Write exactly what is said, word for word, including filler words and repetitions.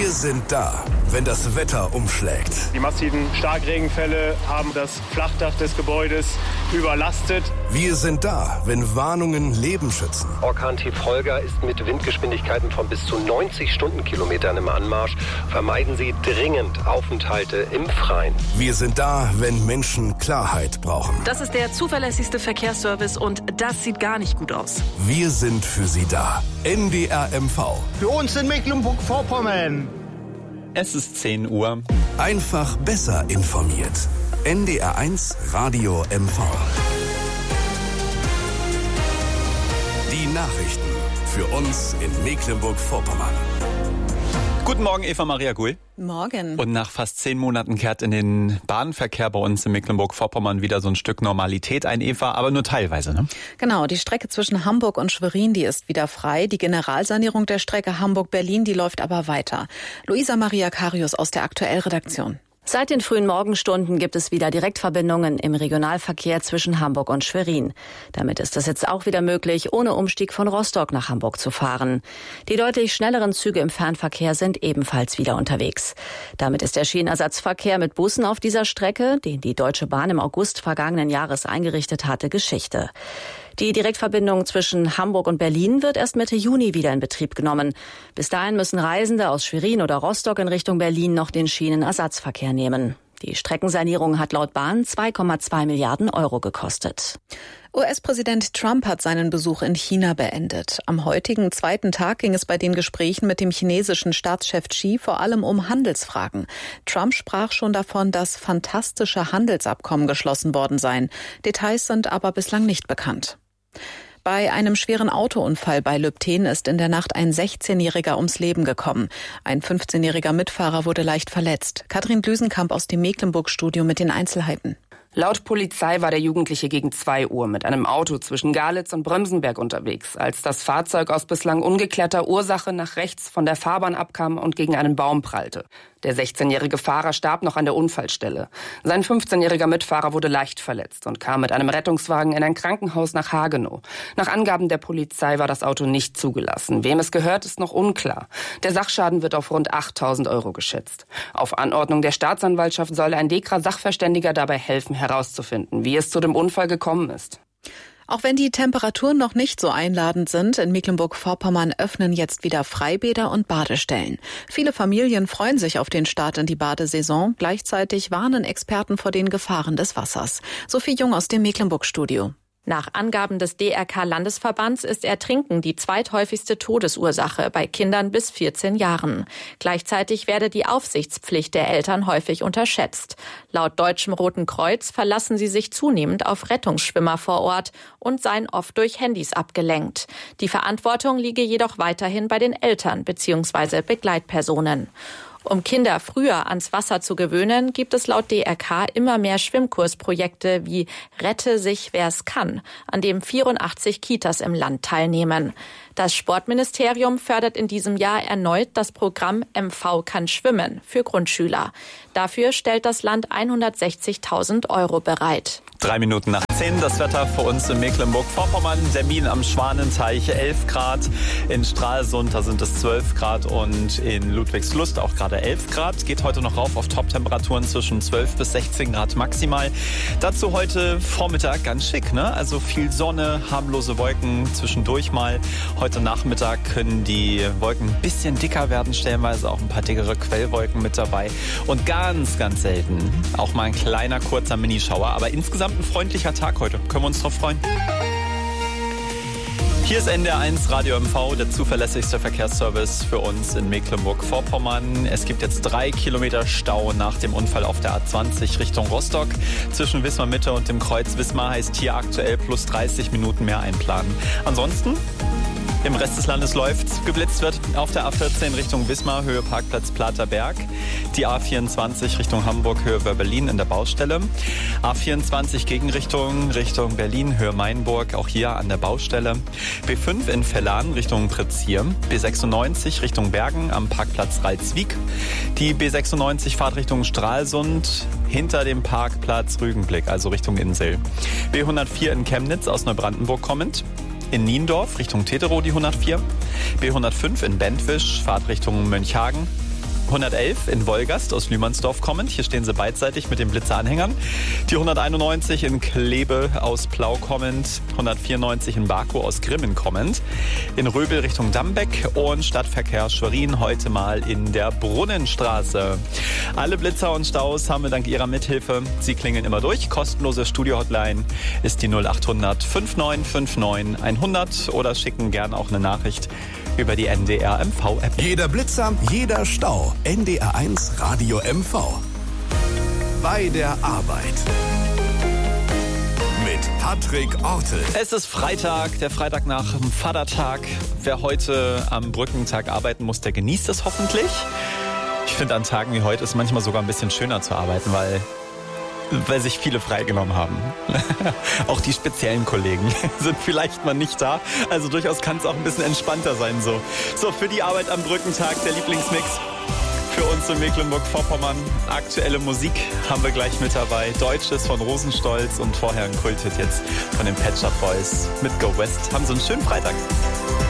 Wir sind da, wenn das Wetter umschlägt. Die massiven Starkregenfälle haben das Flachdach des Gebäudes überlastet. Wir sind da, wenn Warnungen Leben schützen. Orkan-Tief Holger ist mit Windgeschwindigkeiten von bis zu neunzig Stundenkilometern im Anmarsch. Vermeiden Sie dringend Aufenthalte im Freien. Wir sind da, wenn Menschen Klarheit brauchen. Das ist der zuverlässigste Verkehrsservice und das sieht gar nicht gut aus. Wir sind für Sie da. N D R M V. Für uns in Mecklenburg-Vorpommern. Es ist zehn Uhr. Einfach besser informiert. N D R eins Radio M V. Die Nachrichten für uns in Mecklenburg-Vorpommern. Guten Morgen, Eva Maria Gull. Morgen. Und nach fast zehn Monaten kehrt in den Bahnverkehr bei uns in Mecklenburg-Vorpommern wieder so ein Stück Normalität ein, Eva, aber nur teilweise, ne? Genau, die Strecke zwischen Hamburg und Schwerin, die ist wieder frei. Die Generalsanierung der Strecke Hamburg-Berlin, die läuft aber weiter. Luisa Maria Karius aus der Aktuell-Redaktion. Seit den frühen Morgenstunden gibt es wieder Direktverbindungen im Regionalverkehr zwischen Hamburg und Schwerin. Damit ist es jetzt auch wieder möglich, ohne Umstieg von Rostock nach Hamburg zu fahren. Die deutlich schnelleren Züge im Fernverkehr sind ebenfalls wieder unterwegs. Damit ist der Schienenersatzverkehr mit Bussen auf dieser Strecke, den die Deutsche Bahn im August vergangenen Jahres eingerichtet hatte, Geschichte. Die Direktverbindung zwischen Hamburg und Berlin wird erst Mitte Juni wieder in Betrieb genommen. Bis dahin müssen Reisende aus Schwerin oder Rostock in Richtung Berlin noch den Schienenersatzverkehr nehmen. Die Streckensanierung hat laut Bahn zwei Komma zwei Milliarden Euro gekostet. U S-Präsident Trump hat seinen Besuch in China beendet. Am heutigen zweiten Tag ging es bei den Gesprächen mit dem chinesischen Staatschef Xi vor allem um Handelsfragen. Trump sprach schon davon, dass fantastische Handelsabkommen geschlossen worden seien. Details sind aber bislang nicht bekannt. Bei einem schweren Autounfall bei Lübtheen ist in der Nacht ein sechzehnjähriger ums Leben gekommen. Ein fünfzehnjähriger Mitfahrer wurde leicht verletzt. Katrin Düsenkamp aus dem Mecklenburg-Studio mit den Einzelheiten. Laut Polizei war der Jugendliche gegen zwei Uhr mit einem Auto zwischen Galitz und Bremsenberg unterwegs, als das Fahrzeug aus bislang ungeklärter Ursache nach rechts von der Fahrbahn abkam und gegen einen Baum prallte. Der sechzehnjährige Fahrer starb noch an der Unfallstelle. Sein fünfzehnjähriger Mitfahrer wurde leicht verletzt und kam mit einem Rettungswagen in ein Krankenhaus nach Hagenow. Nach Angaben der Polizei war das Auto nicht zugelassen. Wem es gehört, ist noch unklar. Der Sachschaden wird auf rund achttausend Euro geschätzt. Auf Anordnung der Staatsanwaltschaft soll ein Dekra-Sachverständiger dabei helfen, herauszufinden, wie es zu dem Unfall gekommen ist. Auch wenn die Temperaturen noch nicht so einladend sind, in Mecklenburg-Vorpommern öffnen jetzt wieder Freibäder und Badestellen. Viele Familien freuen sich auf den Start in die Badesaison. Gleichzeitig warnen Experten vor den Gefahren des Wassers. Sophie Jung aus dem Mecklenburg-Studio. Nach Angaben des D R K-Landesverbands ist Ertrinken die zweithäufigste Todesursache bei Kindern bis vierzehn Jahren. Gleichzeitig werde die Aufsichtspflicht der Eltern häufig unterschätzt. Laut Deutschem Roten Kreuz verlassen sie sich zunehmend auf Rettungsschwimmer vor Ort und seien oft durch Handys abgelenkt. Die Verantwortung liege jedoch weiterhin bei den Eltern bzw. Begleitpersonen. Um Kinder früher ans Wasser zu gewöhnen, gibt es laut D R K immer mehr Schwimmkursprojekte wie Rette sich, wer's kann, an dem vierundachtzig Kitas im Land teilnehmen. Das Sportministerium fördert in diesem Jahr erneut das Programm M V kann schwimmen für Grundschüler. Dafür stellt das Land hundertsechzigtausend Euro bereit. Drei Minuten nach zehn, das Wetter für uns in Mecklenburg-Vorpommern. Termin am Schwanenteich elf Grad, in Stralsund da sind es zwölf Grad und in Ludwigslust auch gerade elf Grad. Geht heute noch rauf auf Top-Temperaturen zwischen zwölf bis sechzehn Grad maximal. Dazu heute Vormittag ganz schick, ne? Also viel Sonne, harmlose Wolken zwischendurch mal. Heute Nachmittag können die Wolken ein bisschen dicker werden, stellenweise auch ein paar dickere Quellwolken mit dabei. Und ganz, ganz selten auch mal ein kleiner, kurzer Minischauer. Aber insgesamt ein freundlicher Tag heute. Können wir uns drauf freuen? Hier ist N D R eins Radio M V, der zuverlässigste Verkehrsservice für uns in Mecklenburg-Vorpommern. Es gibt jetzt drei Kilometer Stau nach dem Unfall auf der A zwanzig Richtung Rostock. Zwischen Wismar Mitte und dem Kreuz Wismar heißt hier aktuell plus dreißig Minuten mehr einplanen. Ansonsten im Rest des Landes läuft's. Geblitzt wird auf der A vierzehn Richtung Wismar, Höhe Parkplatz Platerberg. Die A vierundzwanzig Richtung Hamburg, Höhe Berlin in der Baustelle. A vierundzwanzig Gegenrichtung Richtung Berlin, Höhe Mainburg, auch hier an der Baustelle. B fünf in Vellan Richtung Pritzhier. B sechsundneunzig Richtung Bergen am Parkplatz Ralswiek. Die B sechsundneunzig Fahrtrichtung Stralsund hinter dem Parkplatz Rügenblick, also Richtung Insel. B hundertvier in Chemnitz aus Neubrandenburg kommend. In Niendorf Richtung Tetero die hundertvier. B hundertfünf in Bentwisch, Fahrtrichtung Mönchhagen. hundertelf in Wolgast aus Lühmannsdorf kommend. Hier stehen sie beidseitig mit den Blitzer-Anhängern. Die hunderteinundneunzig in Klebe aus Plau kommend. hundertvierundneunzig in Baku aus Grimmen kommend. In Röbel Richtung Dambeck und Stadtverkehr Schwerin heute mal in der Brunnenstraße. Alle Blitzer und Staus haben wir dank Ihrer Mithilfe. Sie klingeln immer durch. Kostenlose Studio-Hotline ist die null achthundert fünfundneunzig neunundfünfzig hundert oder schicken gern auch eine Nachricht über die N D R M V-App. Jeder Blitzer, jeder Stau. N D R eins Radio M V. Bei der Arbeit. Mit Patrick Ortel. Es ist Freitag, der Freitag nach dem Vatertag. Wer heute am Brückentag arbeiten muss, der genießt es hoffentlich. Ich finde, an Tagen wie heute ist manchmal sogar ein bisschen schöner zu arbeiten, weil... weil sich viele freigenommen haben. Auch die speziellen Kollegen sind vielleicht mal nicht da. Also durchaus kann es auch ein bisschen entspannter sein so. So, für die Arbeit am Brückentag der Lieblingsmix für uns in Mecklenburg-Vorpommern. Aktuelle Musik haben wir gleich mit dabei. Deutsches von Rosenstolz und vorher ein Kulthit jetzt von den Pet Shop Boys mit Go West. Haben Sie einen schönen Freitag.